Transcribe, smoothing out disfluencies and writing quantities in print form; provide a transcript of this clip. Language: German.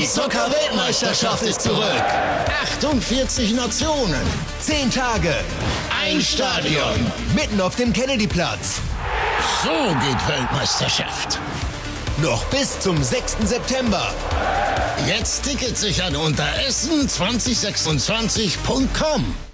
Die Zucker-Weltmeisterschaft ist zurück. 48 Nationen, 10 Tage, ein Stadion, mitten auf dem Kennedyplatz. So geht Weltmeisterschaft. Noch bis zum 6. September. Jetzt Tickets sichern unter essen2026.com.